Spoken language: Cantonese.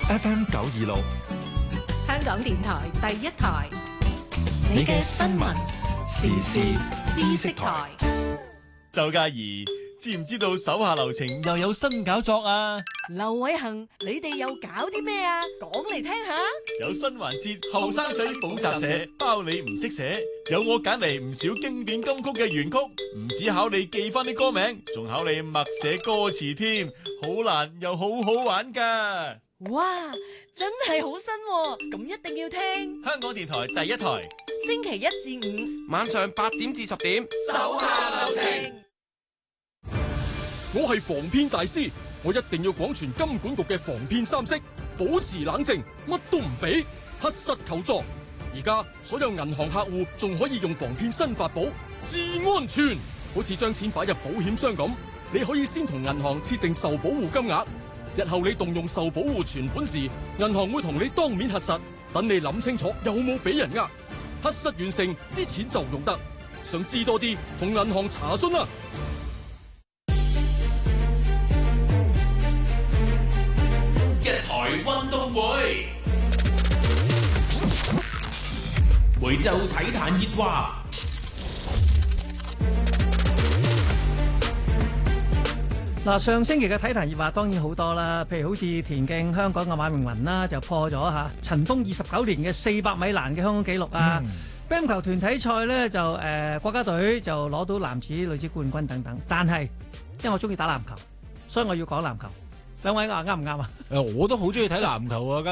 FM 926， 香港電台第一台， 你嘅新聞時事知識台。 周嘉怡，知唔知道手下留情又有新搞作啊？ 劉偉恒，你哋又搞啲咩啊？講嚟聽下。 有新環節，後生仔補習社，包你唔識寫，有我揀嚟唔少經典金曲嘅原曲，唔止考你記翻啲歌名，仲考你默寫歌詞添，好難又好好玩噶。 哇，真係好新喎，咁一定要聽。 香港電台第一台， 星期一至五晚上8點至10點， 手下留情。 我係防騙大師，我一定要廣傳金管局嘅防騙三式，保持冷靜，乜都唔俾，核實求助。而家所有銀行客戶仲可以用防騙新法寶，至安全。好似將錢擺入保險箱咁，你可以先同銀行設定受保護金額，日後你動用受保護存款時，銀行會同你當面核實，等你諗清楚有冇俾人呃。核實完成，啲錢就用得。想知多啲，同銀行查詢啦。 一台運動會，每週體壇熱話。 嗱，上星期嘅體壇熱話當然好多啦，譬如好似田徑香港嘅馬明文啦，就破咗塵封29年嘅400米欄嘅香港紀錄啊！乒乓球團體賽呢，就國家隊就攞到男子、女子冠軍等等。但係因為我中意打籃球，所以我要講籃球。兩位啱唔啱啊？ 我都好中意睇籃球啊！